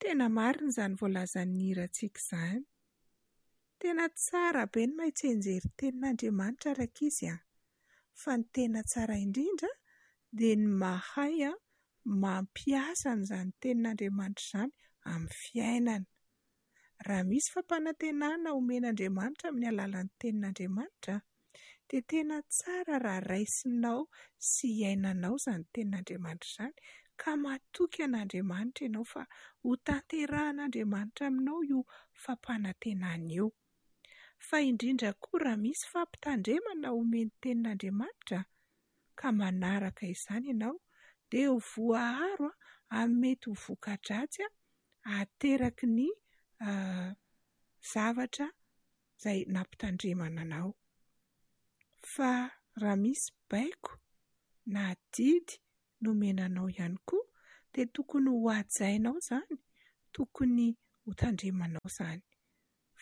Tena marina izany voalazan'ny hirantsika izany. Tena tsara be ny mahay-tsenjery tenin'Andriamanitra rankizy fa ny tena tsara indrindra dia ny mahay mampiasa an'izany tenin'Andriamanitra izany amin'ny fiainana. Raha misy fampanantenana omen'Andriamanitra amin'ny alalan'ny tenin'Andriamanitra dia tena tsara raha raisinao sy iainanao izany tenin'Andriamanitra izany ka matoky an'Andriamanitra ianao fa ho tanterahan'Andriamanitra aminao io fampanantenana io. Fa indrindra koa raha misy fampitandremana omeny tenin'Andriamanitra ka manaraka izany ianao dia ho voaharo amin'ny mety ho voka-dratsy ateraky ny zavatra izay nampitandremana anao. Fa raha misy baiko na didy nomenanao ihany koa dia tokony ho hajainao izany, tokony ho tandremanao izany.